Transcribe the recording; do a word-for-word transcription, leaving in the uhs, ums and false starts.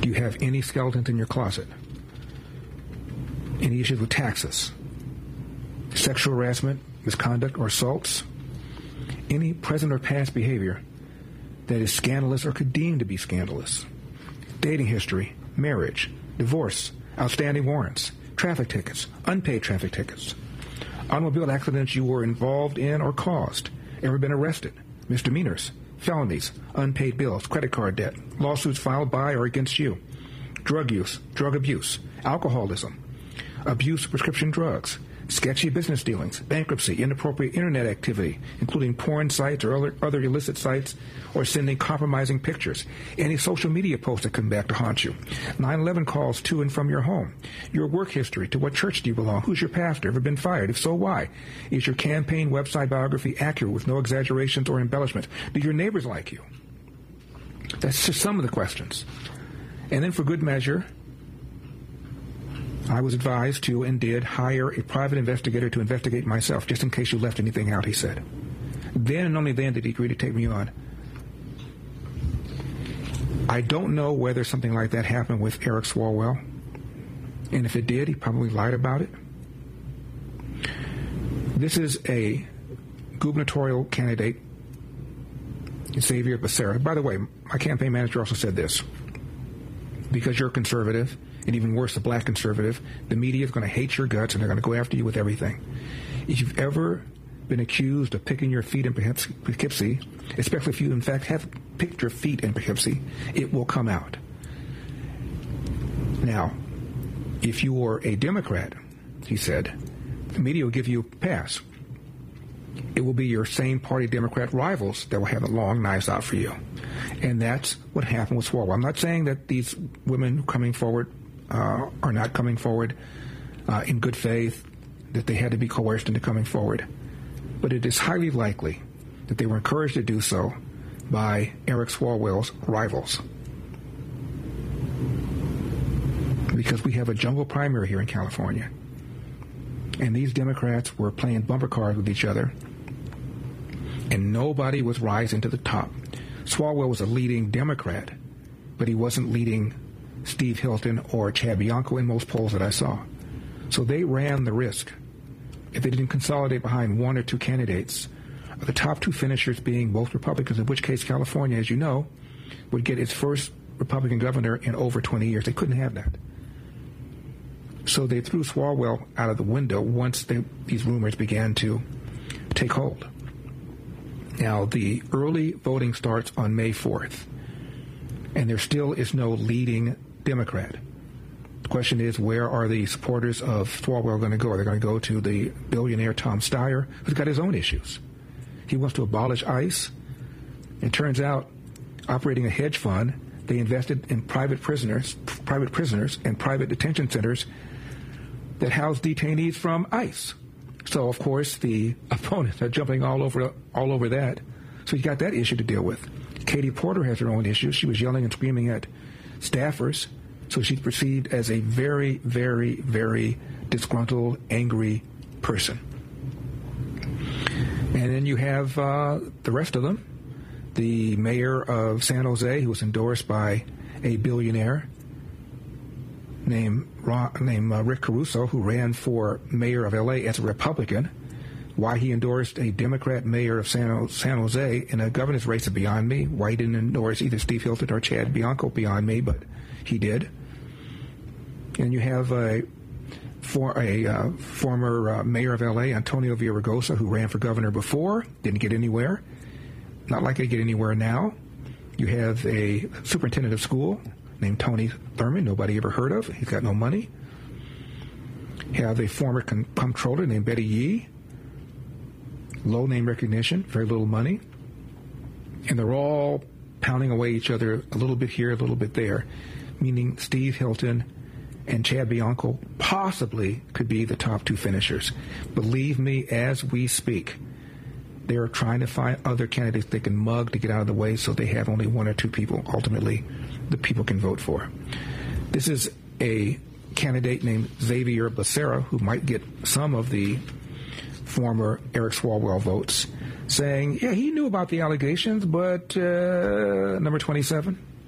you have any skeletons in your closet? Any issues with taxes? Sexual harassment, misconduct, or assaults? Any present or past behavior that is scandalous or could deem to be scandalous? Dating history, marriage, divorce, outstanding warrants, traffic tickets, unpaid traffic tickets, automobile accidents you were involved in or caused, ever been arrested, misdemeanors, felonies, unpaid bills, credit card debt, lawsuits filed by or against you, drug use, drug abuse, alcoholism, abuse of prescription drugs, sketchy business dealings, bankruptcy, inappropriate internet activity, including porn sites or other, other illicit sites, or sending compromising pictures, any social media posts that come back to haunt you, nine eleven calls to and from your home, your work history, to what church do you belong, who's your pastor, ever been fired, if so, why, is your campaign website biography accurate with no exaggerations or embellishments, do your neighbors like you? That's just some of the questions. And then for good measure, I was advised to and did hire a private investigator to investigate myself, just in case you left anything out, he said. Then and only then did he agree to take me on. I don't know whether something like that happened with Eric Swalwell. And if it did, he probably lied about it. This is a gubernatorial candidate, Xavier Becerra. By the way, my campaign manager also said this. Because you're a conservative, and even worse, a black conservative, the media is going to hate your guts and they're going to go after you with everything. If you've ever been accused of picking your feet in Poughkeepsie, especially if you in fact have picked your feet in Poughkeepsie, it will come out. Now, if you were a Democrat, he said, the media will give you a pass. It will be your same party Democrat rivals that will have the long knives out for you. And that's what happened with Swalwell. I'm not saying that these women coming forward uh, are not coming forward uh, in good faith, that they had to be coerced into coming forward. But it is highly likely that they were encouraged to do so by Eric Swalwell's rivals. Because we have a jungle primary here in California. And these Democrats were playing bumper cars with each other. And nobody was rising to the top. Swalwell was a leading Democrat, but he wasn't leading Steve Hilton or Chad Bianco in most polls that I saw. So they ran the risk, if they didn't consolidate behind one or two candidates, of the top two finishers being both Republicans, in which case California, as you know, would get its first Republican governor in over twenty years. They couldn't have that. So they threw Swalwell out of the window once they, these rumors began to take hold. Now, the early voting starts on May fourth, and there still is no leading Democrat. The question is, where are the supporters of Swalwell going to go? Are they going to go to the billionaire Tom Steyer, who's got his own issues? He wants to abolish ICE. It turns out, operating a hedge fund, they invested in private prisoners, private prisoners and private detention centers that house detainees from ICE. So, of course, the opponents are jumping all over all over that. So you got that issue to deal with. Katie Porter has her own issues. She was yelling and screaming at staffers. So she's perceived as a very, very, very disgruntled, angry person. And then you have uh, the rest of them. The mayor of San Jose, who was endorsed by a billionaire named, named uh, Rick Caruso, who ran for mayor of L A as a Republican. Why he endorsed a Democrat mayor of San, San Jose in a governor's race is beyond me. Why he didn't endorse either Steve Hilton or Chad Bianco, beyond me, but he did. And you have a, for, a uh, former uh, mayor of L A, Antonio Villaraigosa, who ran for governor before, didn't get anywhere. Not likely to get anywhere now. You have a superintendent of school named Tony Thurman, nobody ever heard of. He's got no money. You have a former con- comptroller named Betty Yee. Low name recognition, very little money. And they're all pounding away each other a little bit here, a little bit there, meaning Steve Hilton and Chad Bianco possibly could be the top two finishers. Believe me, as we speak, they are trying to find other candidates they can mug to get out of the way so they have only one or two people ultimately the people can vote for. This is a candidate named Xavier Becerra, who might get some of the former Eric Swalwell votes, saying, yeah, he knew about the allegations, but uh, number twenty-seven,